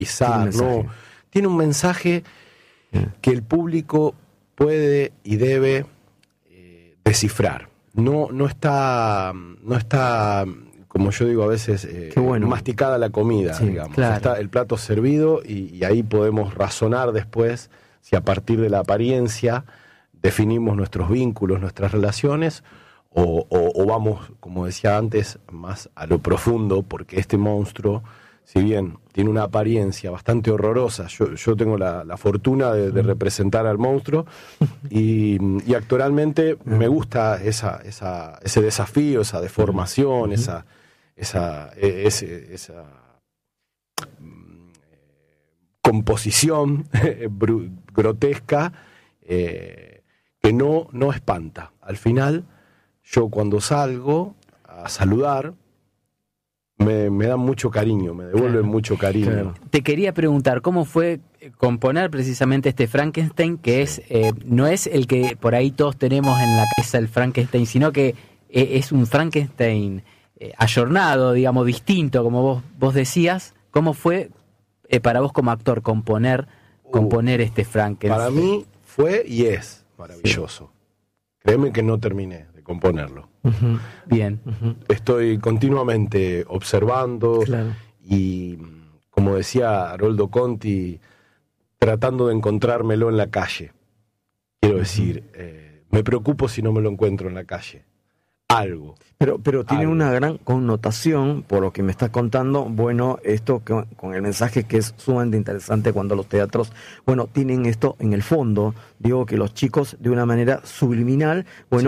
Tiene un mensaje que el público puede y debe descifrar. No está, como yo digo a veces, masticada la comida, digamos. Claro. Está el plato servido y ahí podemos razonar después si a partir de la apariencia definimos nuestros vínculos, nuestras relaciones, o vamos, como decía antes, más a lo profundo, porque este monstruo, si bien tiene una apariencia bastante horrorosa, yo tengo la fortuna de representar al monstruo, y actoralmente me gusta ese desafío, esa deformación, esa composición grotesca, que no espanta. Al final, yo cuando salgo a saludar, me dan mucho cariño, me devuelven mucho cariño. Claro. Te quería preguntar, ¿cómo fue componer precisamente este Frankenstein, que no es el que por ahí todos tenemos en la cabeza, el Frankenstein, sino que es un Frankenstein ayornado, digamos, distinto, como vos decías? ¿Cómo fue para vos como actor componer este Frankenstein? Para mí fue y es maravilloso. Créeme que no terminé de componerlo. Uh-huh. Bien. Uh-huh. Estoy continuamente observando, claro, y, como decía Haroldo Conti, tratando de encontrármelo en la calle. Quiero decir, me preocupo si no me lo encuentro en la calle. Algo. Pero tiene una gran connotación, por lo que me estás contando. Bueno, esto con el mensaje que es sumamente interesante cuando los teatros, tienen esto en el fondo. Digo que los chicos, de una manera subliminal,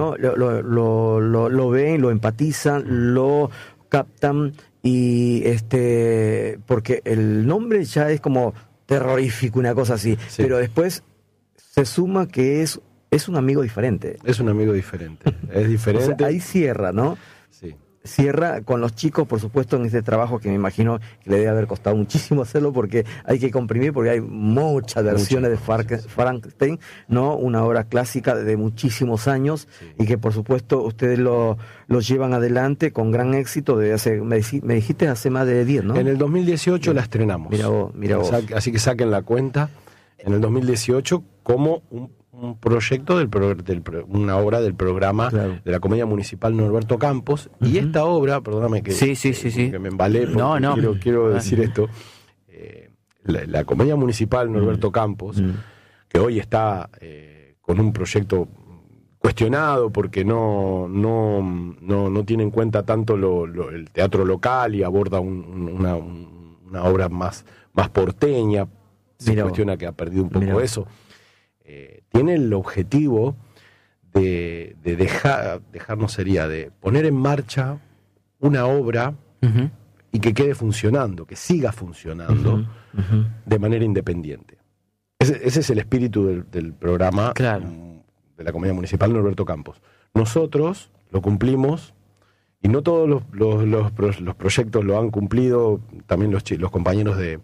lo ven, lo empatizan, lo captan, y porque el nombre ya es como terrorífico, una cosa así. Sí. Pero después se suma que es un amigo diferente. Es un amigo diferente. Es diferente. O sea, ahí cierra, ¿no? Sí. Cierra con los chicos, por supuesto, en este trabajo que me imagino que le debe haber costado muchísimo hacerlo, porque hay que comprimir, porque hay muchas versiones de Frankenstein, ¿no? Una obra clásica de muchísimos años, sí, y que, por supuesto, ustedes lo llevan adelante con gran éxito desde hace, me dijiste, hace más de 10, ¿no? En el 2018 sí, la estrenamos. Mira vos. Así que saquen la cuenta. En el 2018 como un proyecto una obra del programa, claro, de la Comedia Municipal Norberto Campos. Uh-huh. Y esta obra, perdóname que me embalé, quiero decir esto, la Comedia Municipal Norberto Campos, que hoy está con un proyecto cuestionado porque no tiene en cuenta tanto el teatro local y aborda una obra más porteña. Se cuestiona que ha perdido un poco eso. Tiene el objetivo de de poner en marcha una obra, uh-huh, y que quede funcionando, que siga funcionando, uh-huh, uh-huh, de manera independiente. Ese es el espíritu del programa, claro, de la Comedia Municipal Norberto Campos. Nosotros lo cumplimos, y no todos los proyectos lo han cumplido, también los compañeros de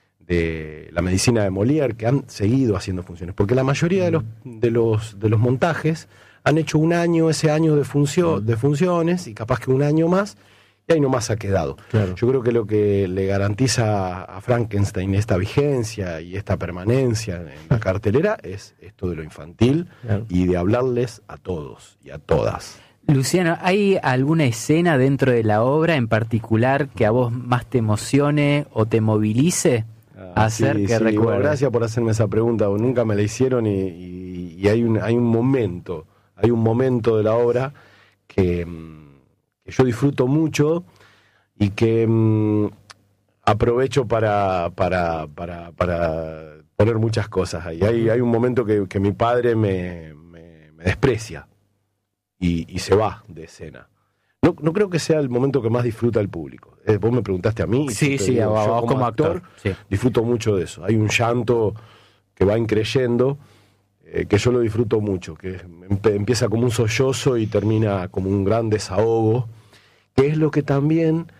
la medicina de Molière, que han seguido haciendo funciones, porque la mayoría de los montajes han hecho ese año de funciones, y capaz que un año más, y ahí nomás ha quedado. Claro. Yo creo que lo que le garantiza a Frankenstein esta vigencia y esta permanencia en la cartelera es esto de lo infantil, claro, y de hablarles a todos y a todas. Luciano, ¿hay alguna escena dentro de la obra en particular que a vos más te emocione o te movilice? Recuerdes. Gracias por hacerme esa pregunta, nunca me la hicieron, y hay un momento de la obra que yo disfruto mucho y que aprovecho para poner muchas cosas ahí. Hay un momento que mi padre me desprecia y se va de escena. No creo que sea el momento que más disfruta el público. Vos me preguntaste a mí. Sí, yo como actor sí, disfruto mucho de eso. Hay un llanto que va increyendo, que yo lo disfruto mucho, que empieza como un sollozo y termina como un gran desahogo, que es lo que también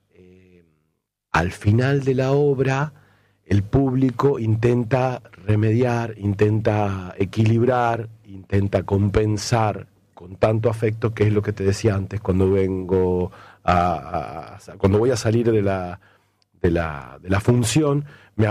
al final de la obra el público intenta remediar, intenta equilibrar, intenta compensar con tanto afecto, que es lo que te decía antes, cuando voy a salir de de la función.